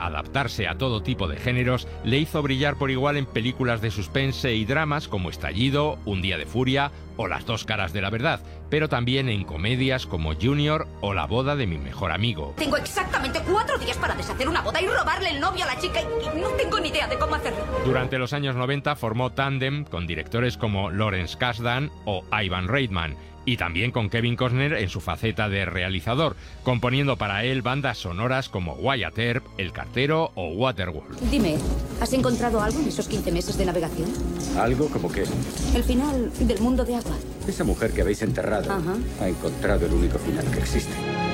adaptarse a todo tipo de géneros le hizo brillar por igual en películas de suspense y dramas como Estallido, Un día de furia o Las dos caras de la verdad, pero también en comedias como Junior o La boda de mi mejor amigo. Tengo exactamente 4 días para deshacer una boda y robarle el novio a la chica y no tengo ni idea de cómo hacerlo. Durante los años 90 formó tándem con directores como Lawrence Kasdan o Ivan Reitman, y también con Kevin Costner en su faceta de realizador, componiendo para él bandas sonoras como Wyatt Earp, El cartero o Waterworld. Dime, ¿has encontrado algo en esos 15 meses de navegación? ¿Algo como qué? El final del mundo de agua. Esa mujer que habéis enterrado ha encontrado el único final que existe.